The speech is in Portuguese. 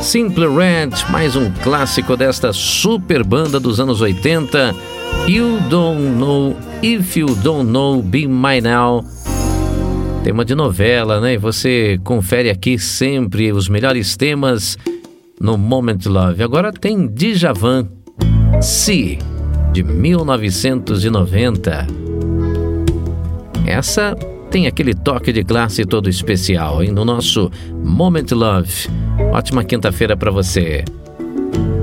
Simply Red, mais um clássico desta super banda dos anos 80. You Don't Know If You Don't Know, Be Mine Now. Tema de novela, né? E você confere aqui sempre os melhores temas no Moment Love. Agora tem Djavan, Si, de 1990. Essa tem aquele toque de classe todo especial, hein? No nosso Moment Love. Ótima quinta-feira para você.